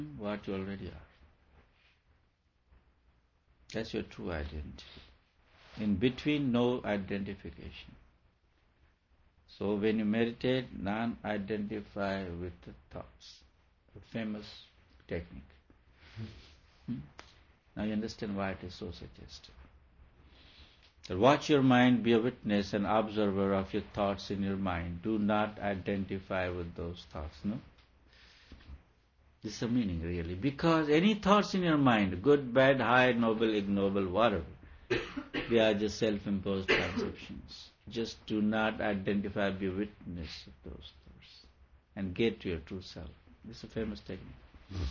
what you already are. That's your true identity. In between, no identification. So when you meditate, non-identify with the thoughts. A famous technique. Now you understand why it is so suggestive. So watch your mind, be a witness and observer of your thoughts in your mind. Do not identify with those thoughts, no? This is the meaning really. Because any thoughts in your mind, good, bad, high, noble, ignoble, whatever, they are just self-imposed conceptions. Just do not identify, be a witness of those thoughts and get to your true self. This is a famous technique.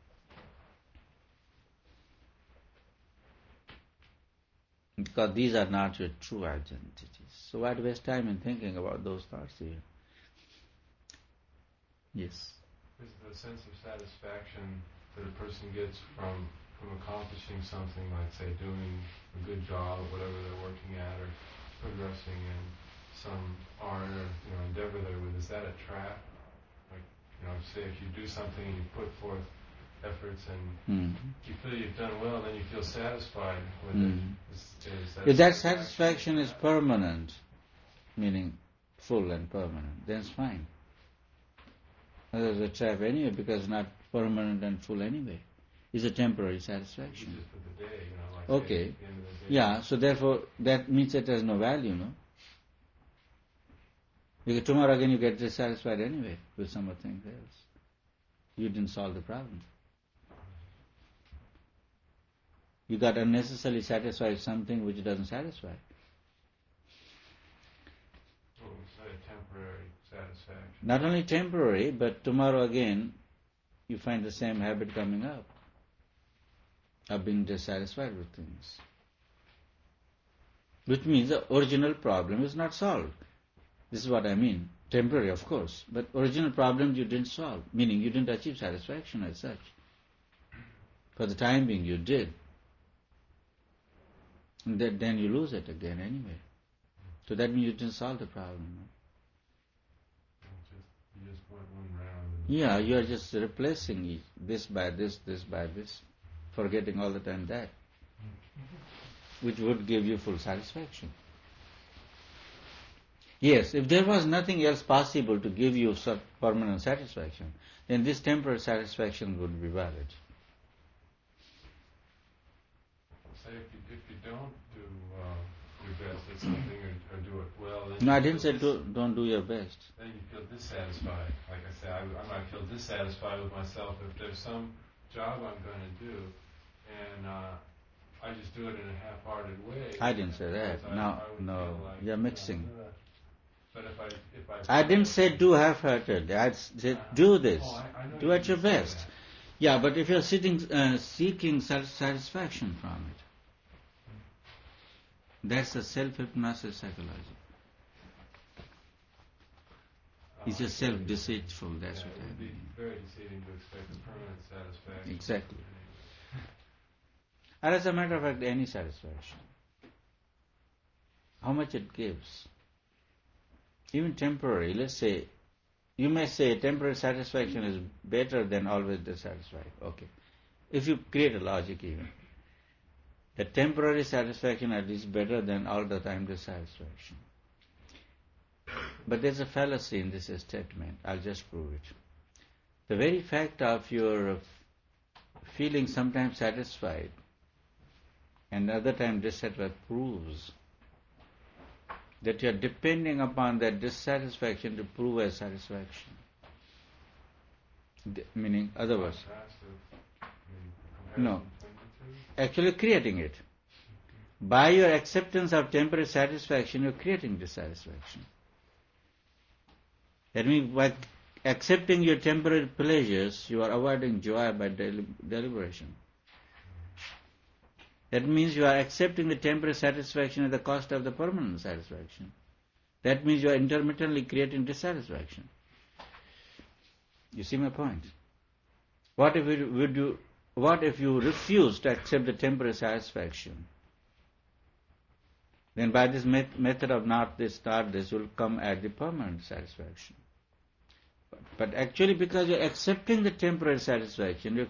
Because these are not your true identities. So why waste time in thinking about those thoughts here? Yes. Is the sense of satisfaction that a person gets from accomplishing something, like say doing a good job, whatever they're working at, or progressing in some art or endeavor they're with, is that a trap? Like say if you do something and you put forth efforts and you feel you've done well, then you feel satisfied with it. If that satisfaction is permanent, meaning full and permanent, then it's fine. There's a trap anyway because it's not permanent and full anyway. It's a temporary satisfaction. Just for the day, like okay. At the end of the day. Yeah, so therefore that means it has no value, no? Because tomorrow again you get dissatisfied anyway with something else. You didn't solve the problem. You got unnecessarily satisfied with something which doesn't satisfy. Well, it's not a temporary satisfaction. Not only temporary, but tomorrow again you find the same habit coming up of being dissatisfied with things. Which means the original problem is not solved. This is what I mean. Temporary, of course, but original problem you didn't solve, meaning you didn't achieve satisfaction as such. For the time being you did. And then you lose it again anyway. So that means you didn't solve the problem. You just went one round. Yeah, you are just replacing this by this by this, forgetting all the time that, which would give you full satisfaction. Yes, if there was nothing else possible to give you permanent satisfaction, then this temporary satisfaction would be valid. Say if you don't do your best at something or do it well, then No, I didn't say don't do your best. Then you feel dissatisfied. Like I say, I might feel dissatisfied with myself if there's some job I'm going to do, and I just do it in a half-hearted way. I didn't say that. No, like, you're mixing. But if I didn't say do half-hearted. I said do this. I know Do at your say best. that. Yeah, but if you're seeking satisfaction from it, that's a self-hypnosis psychology. It's just self-deceitful, that's what it I would be mean. very deceiving to expect a permanent satisfaction. Exactly. And as a matter of fact, any satisfaction, how much it gives, even temporary, let's say, you may say temporary satisfaction is better than always dissatisfied. Okay. If you create a logic even, the temporary satisfaction at least better than all the time dissatisfaction. But there's a fallacy in this statement. I'll just prove it. The very fact of your feeling sometimes satisfied and other time dissatisfied proves that you are depending upon that dissatisfaction to prove a satisfaction. Meaning, other words, no, actually creating it. By your acceptance of temporary satisfaction, you're creating dissatisfaction. That means by accepting your temporary pleasures, you are avoiding joy by deliberation. That means you are accepting the temporary satisfaction at the cost of the permanent satisfaction. That means you are intermittently creating dissatisfaction. You see my point? What if you refuse to accept the temporary satisfaction? Then by this method of not this, you will come at the permanent satisfaction. But actually because you are accepting the temporary satisfaction, you are